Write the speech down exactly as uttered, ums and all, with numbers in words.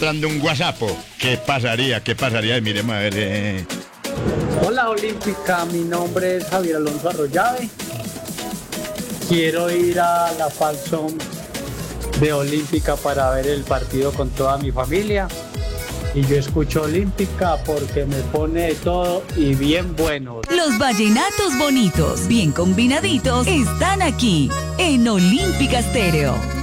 entrando un WhatsApp. ¿Qué pasaría? ¿Qué pasaría? Y miremos a ver. Eh. Hola Olímpica, mi nombre es Javier Alonso Arroyave. Quiero ir a la Falson de Olímpica para ver el partido con toda mi familia. Y yo escucho Olímpica porque me pone de todo y bien bueno. Los vallenatos bonitos, bien combinaditos, están aquí en Olímpica Estéreo.